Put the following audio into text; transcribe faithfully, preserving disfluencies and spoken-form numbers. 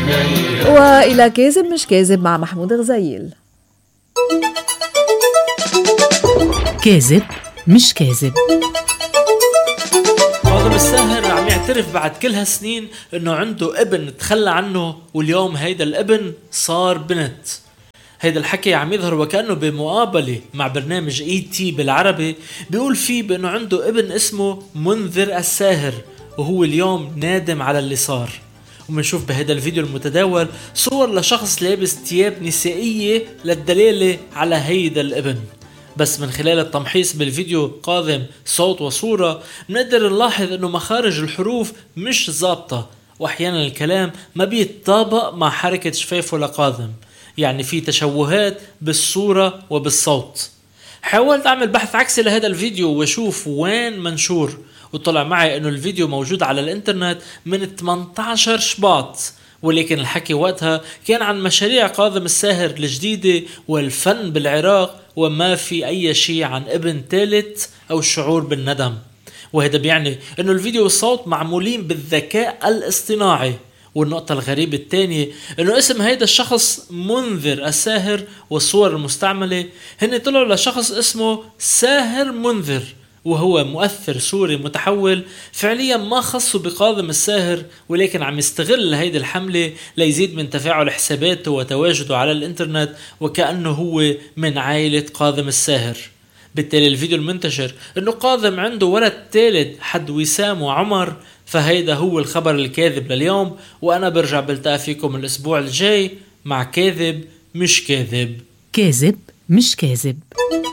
وإلى كاذب مش كاذب مع محمود غزيل. كاذب مش كاذب. كاظم الساهر عم يعترف بعد كل هالسنين انه عنده ابن تخلى عنه، واليوم هيدا الابن صار بنت. هيدا الحكي عم يظهر وكأنه بمقابلة مع برنامج اي تي بالعربي بيقول فيه بانه عنده ابن اسمه منذر الساهر، وهو اليوم نادم على اللي صار. ومنشوف بهذا الفيديو المتداول صور لشخص لابس ثياب نسائية للدلالة على هيدا الابن. بس من خلال التمحيص بالفيديو كاظم صوت وصورة بنقدر نلاحظ انه مخارج الحروف مش ضابطة، واحيانا الكلام ما بيتطابق مع حركة شفافه لكاظم، يعني في تشوهات بالصورة وبالصوت. حاولت اعمل بحث عكسي لهذا الفيديو واشوف وين منشور، وطلع معي انه الفيديو موجود على الانترنت من ثمانية عشر شباط، ولكن الحكي وقتها كان عن مشاريع كاظم الساهر الجديدة والفن بالعراق، وما في اي شيء عن ابن ثالث او الشعور بالندم. وهذا بيعني انه الفيديو والصوت معمولين بالذكاء الاصطناعي. والنقطة الغريبة الثانية انه اسم هيدا الشخص منذر الساهر والصور المستعملة هن طلعوا لشخص اسمه ساهر منذر، وهو مؤثر سوري متحول فعليا ما خصه بكاظم الساهر، ولكن عم يستغل هيدي الحملة ليزيد من تفاعل حساباته وتواجده على الانترنت وكأنه هو من عائلة كاظم الساهر. بالتالي الفيديو المنتشر انه كاظم عنده ولد ثالث حد وسام وعمر، فهيدا هو الخبر الكاذب لليوم. وانا برجع بلتقى فيكم الاسبوع الجاي مع كاذب مش كاذب. كاذب مش كاذب.